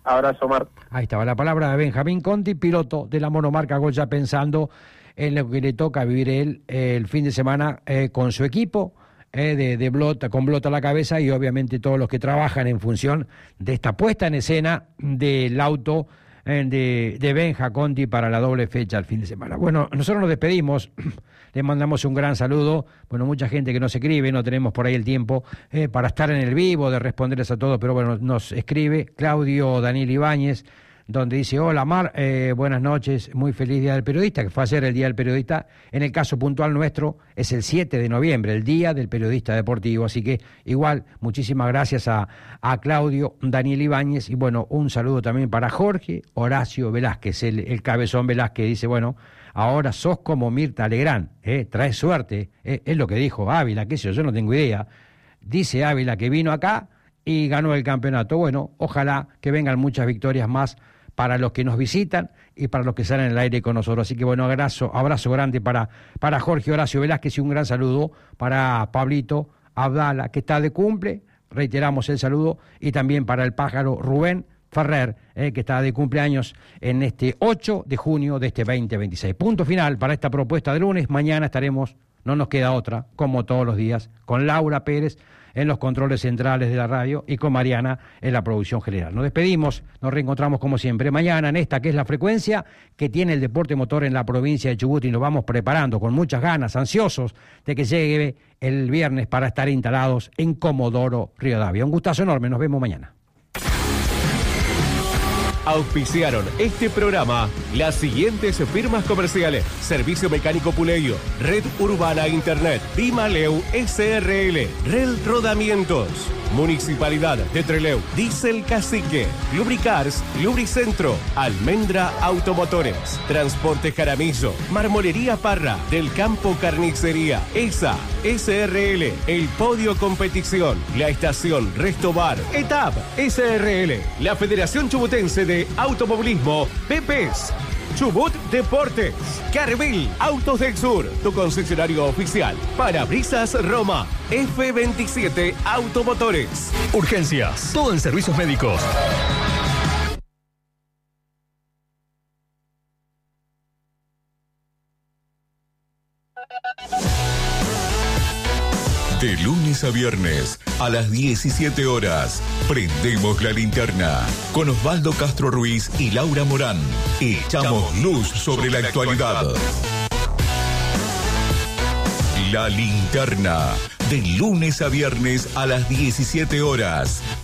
Abrazo, Mar. Ahí estaba la palabra de Benjamín Conti, piloto de la monomarca Gol, ya pensando en lo que le toca vivir él el fin de semana con su equipo, de Blota, con Blota a la cabeza, y obviamente todos los que trabajan en función de esta puesta en escena del auto de Benja Conti para la doble fecha el fin de semana. Bueno, nosotros nos despedimos, le mandamos un gran saludo. Bueno, mucha gente que nos escribe, no tenemos por ahí el tiempo para estar en el vivo, de responderles a todos, pero bueno, nos escribe Claudio Daniel Ibáñez, donde dice: hola Mar, buenas noches, muy feliz Día del Periodista, que fue ayer el Día del Periodista. En el caso puntual nuestro es el 7 de noviembre, el Día del Periodista Deportivo, así que igual, muchísimas gracias a Claudio Daniel Ibáñez, y bueno, un saludo también para Jorge Horacio Velázquez, el cabezón Velázquez, dice: bueno, ahora sos como Mirta Legrand, traes suerte, es lo que dijo Ávila, qué sé yo no tengo idea, dice Ávila que vino acá y ganó el campeonato. Bueno, ojalá que vengan muchas victorias más para los que nos visitan y para los que salen al aire con nosotros. Así que bueno, abrazo grande para Jorge Horacio Velázquez, y un gran saludo para Pablito Abdala, que está de cumple, reiteramos el saludo, y también para el pájaro Rubén Ferrer, que está de cumpleaños en este 8 de junio de este 2026. Punto final para esta propuesta de lunes. Mañana estaremos, no nos queda otra, como todos los días, con Laura Pérez en los controles centrales de la radio y con Mariana en la producción general. Nos despedimos, nos reencontramos como siempre mañana en esta que es la frecuencia que tiene el deporte motor en la provincia de Chubut, y nos vamos preparando con muchas ganas, ansiosos de que llegue el viernes para estar instalados en Comodoro Rivadavia. Un gustazo enorme, nos vemos mañana. Auspiciaron este programa las siguientes firmas comerciales: Servicio Mecánico Puleyo, Red Urbana Internet, Pimaleu SRL, Rel Rodamientos, Municipalidad de Trelew, Diesel Cacique, Lubricars, Lubricentro, Almendra Automotores, Transporte Jaramillo, Marmolería Parra, Del Campo Carnicería, ESA, SRL, El Podio Competición, La Estación Restobar, ETAP, SRL, la Federación Chubutense de Automovilismo, PEPES, Chubut Deportes, Carvil Autos del Sur, tu concesionario oficial, Parabrisas Roma, F27 Automotores. Urgencias, todo en servicios médicos. De lunes a viernes, a las 17 horas, prendemos la linterna con Osvaldo Castro Ruiz y Laura Morán. Echamos luz sobre la actualidad. La linterna, de lunes a viernes a las 17 horas,